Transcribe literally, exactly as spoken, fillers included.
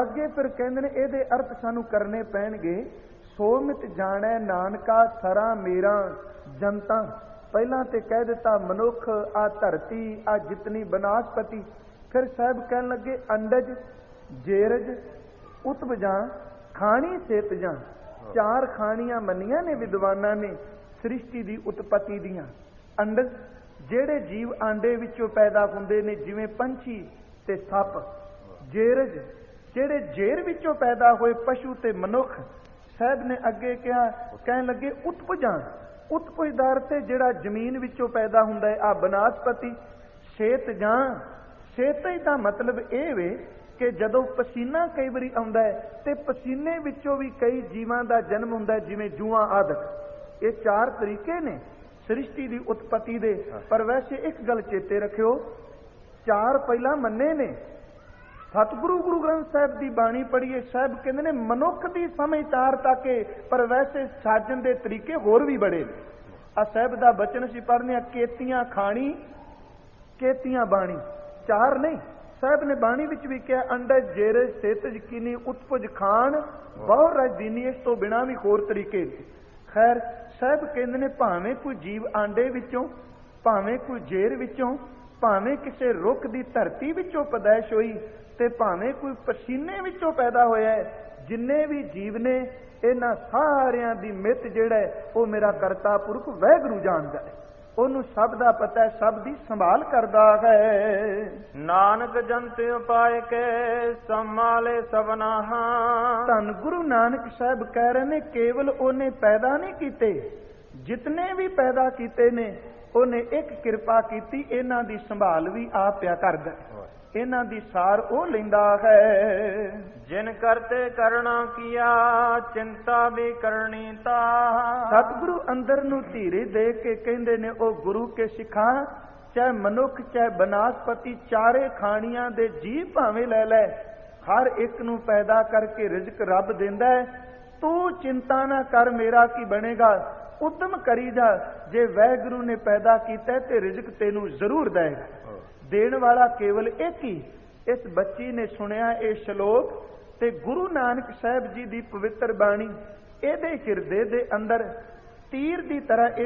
ਅੱਗੇ ਫਿਰ ਕਹਿੰਦੇ ਨੇ ਇਹਦੇ ਅਰਥ ਸਾਨੂੰ ਕਰਨੇ ਪੈਣਗੇ। ਸੋ ਮਿਤ ਜਾਣੈ ਨਾਨਕਾ ਸਰਾ ਮੇਰਾ ਜਨਤਾ। ਪਹਿਲਾਂ ਤੇ ਕਹਿ ਦਿੱਤਾ ਮਨੁੱਖ, ਆ ਧਰਤੀ, ਆ ਜਿਤਨੀ ਬਨਾਸਪਤੀ। ਫਿਰ ਸਾਹਿਬ ਕਹਿਣ ਲੱਗੇ ਅੰਡਜ, ਜੇਰਜ, ਉਤਪਜਾਂ, ਖਾਣੀ ਸੇਤਜਾਂ। ਚਾਰ ਖਾਣੀਆਂ ਮੰਨੀਆਂ ਨੇ ਵਿਦਵਾਨਾਂ ਨੇ ਸ੍ਰਿਸ਼ਟੀ ਦੀ ਉਤਪਤੀ ਦੀਆਂ। ਅੰਡਜ ਜਿਹੜੇ ਜੀਵ ਆਂਡੇ ਵਿੱਚੋਂ ਪੈਦਾ ਹੁੰਦੇ ਨੇ, ਜਿਵੇਂ ਪੰਛੀ ਤੇ ਸੱਪ। ਜੇਰਜ ਜਿਹੜੇ ਜੇਰ ਵਿੱਚੋਂ ਪੈਦਾ ਹੋਏ, ਪਸ਼ੂ ਤੇ ਮਨੁੱਖ। ਸਾਹਿਬ ਨੇ ਅੱਗੇ ਕਿਹਾ, ਕਹਿਣ ਲੱਗੇ ਉਤਪਜਾਂ, ਉਤਪਜ ਦਾ ਅਰਥ ਹੈ ਜਿਹੜਾ ਜ਼ਮੀਨ ਵਿੱਚੋਂ ਪੈਦਾ ਹੁੰਦਾ ਹੈ, ਆ ਬਨਾਸਪਤੀ। ਸੇਤਜਾਂ, ਸੇਤਜ ਦਾ ਮਤਲਬ ਇਹ ਵੇ ਕਿ ਜਦੋਂ ਪਸੀਨਾ ਕਈ ਵਾਰੀ ਆਉਂਦਾ ਹੈ ਤੇ ਪਸੀਨੇ ਵਿੱਚੋਂ ਵੀ ਕਈ ਜੀਵਾਂ ਦਾ ਜਨਮ ਹੁੰਦਾ ਹੈ, ਜਿਵੇਂ ਜੂਆਂ ਆਦਿਕ। ਇਹ ਚਾਰ ਤਰੀਕੇ ਨੇ ਸ੍ਰਿਸ਼ਟੀ ਦੀ ਉਤਪਤੀ ਦੇ। ਪਰ ਵੈਸੇ ਇੱਕ ਗੱਲ ਚੇਤੇ ਰੱਖਿਓ, ਚਾਰ ਪਹਿਲਾਂ ਮੰਨੇ ਨੇ। ਸਤਿਗੁਰੂ ਗੁਰੂ ਗ੍ਰੰਥ ਸਾਹਿਬ ਦੀ ਬਾਣੀ ਪੜ੍ਹੀਏ, ਸਾਹਿਬ ਕਹਿੰਦੇ ਨੇ ਮਨੁੱਖ ਦੀ ਸਮਝ ਤਾਰ ਤੱਕ, ਪਰ ਵੈਸੇ ਸਾਜਣ ਦੇ ਤਰੀਕੇ ਹੋਰ ਵੀ ਬੜੇ ਨੇ। ਆ ਸਾਹਿਬ ਦਾ ਬਚਨ ਅਸੀਂ ਪੜ੍ਹਨੇ ਆ, ਕੇਤੀਆਂ ਖਾਣੀ ਕੇਤੀਆਂ ਬਾਣੀ। ਚਾਰ ਨਹੀਂ, ਸਾਹਿਬ ਨੇ ਬਾਣੀ ਵਿੱਚ ਵੀ ਕਿਹਾ ਅੰਡਜ, ਜੇਰਜ, ਸੇਤਜ, ਕੀਨੀ, ਉਤਪਜ, ਖਾਣ, ਬਹੁ ਰਜ ਦੀਨੀ। ਇਸ ਤੋਂ ਬਿਨਾਂ ਵੀ ਹੋਰ ਤਰੀਕੇ। ਖੈਰ ਸਾਹਿਬ ਕਹਿੰਦੇ ਨੇ ਭਾਵੇਂ ਕੋਈ ਜੀਵ ਆਂਡੇ ਵਿੱਚੋਂ, ਭਾਵੇਂ ਕੋਈ ਜੇਰ ਵਿੱਚੋਂ, ਭਾਵੇਂ ਕਿਸੇ ਰੁੱਖ ਦੀ ਧਰਤੀ ਵਿੱਚੋਂ ਪੈਦਾਇਸ਼ ਹੋਈ, ਤੇ ਭਾਵੇਂ ਕੋਈ ਪਸੀਨੇ ਵਿੱਚੋਂ ਪੈਦਾ ਹੋਇਆ ਹੈ, ਜਿੰਨੇ ਵੀ ਜੀਵ ਨੇ ਇਹਨਾਂ ਸਾਰਿਆਂ ਦੀ ਮਿੱਤ ਜਿਹੜਾ ਹੈ ਉਹ ਮੇਰਾ ਕਰਤਾ ਪੁਰਖ ਵਾਹਿਗੁਰੂ ਜਾਣਦਾ ਹੈ। ਉਹਨੂੰ ਸਭ ਦਾ ਪਤਾ ਹੈ, ਸਭ ਦੀ ਸੰਭਾਲ ਕਰਦਾ ਹੈ। ਨਾਨਕ ਜੰਤ ਉਪਾਇ ਕੇ ਸੰਭਾਲੇ ਸਭਨਾ। ਧੰਨ ਗੁਰੂ ਨਾਨਕ ਸਾਹਿਬ ਕਹਿ ਰਹੇ ਨੇ ਕੇਵਲ ਉਹਨੇ ਪੈਦਾ ਨਹੀਂ ਕੀਤੇ, ਜਿਤਨੇ ਵੀ ਪੈਦਾ ਕੀਤੇ ਨੇ ਉਹਨੇ ਇੱਕ ਕਿਰਪਾ ਕੀਤੀ, ਇਹਨਾਂ ਦੀ ਸੰਭਾਲ ਵੀ ਆਪ ਪਿਆ ਕਰਦਾ, ਇਹਨਾਂ ਦੀ ਸਾਰ ਉਹ ਲੈਂਦਾ ਹੈ। ਜਿਨ ਕਰਤੇ ਕਰਣਾ ਕੀਆ ਚਿੰਤਾ ਵੀ ਕਰਨੀ ਤਾ। ਸਤਿਗੁਰੂ ਅੰਦਰ ਨੂੰ ਧੀਰੇ ਦੇ ਕੇ ਕਹਿੰਦੇ ਨੇ ਉਹ ਗੁਰੂ ਕੇ ਸਿੱਖਾਂ, ਚਾਹੇ ਮਨੁੱਖ ਚਾਹੇ ਬਨਾਸਪਤੀ, ਚਾਰੇ ਖਾਣੀਆਂ ਦੇ ਜੀਵ ਭਾਵੇਂ ਲੈ ਲੈ, ਹਰ ਇੱਕ ਨੂੰ ਪੈਦਾ ਕਰਕੇ ਰਿਜ਼ਕ ਰੱਬ ਦਿੰਦਾ ਹੈ। ਤੂੰ ਚਿੰਤਾ ਨਾ ਕਰ, ਮੇਰਾ ਕੀ ਬਣੇਗਾ, ਉਦਮ ਕਰੀ ਜਾ। ਜੇ ਵਾਹਿਗੁਰੂ ਨੇ ਪੈਦਾ ਕੀਤਾ ਤੇ ਰਿਜ਼ਕ ਤੈਨੂੰ ਜ਼ਰੂਰ ਦੇਗਾ। ਦੇਣ ਵਾਲਾ ਕੇਵਲ ਇੱਕ ਹੀ। ਇਸ ਬੱਚੀ ਨੇ ਸੁਣਿਆ ਇਹ ਸ਼ਲੋਕ ਤੇ ਗੁਰੂ ਨਾਨਕ ਸਾਹਿਬ ਜੀ ਦੀ ਪਵਿੱਤਰ ਬਾਣੀ ਇਹਦੇ ਹਿਰਦੇ ਦੇ ਅੰਦਰ ਤੀਰ ਦੀ ਤਰ੍ਹਾਂ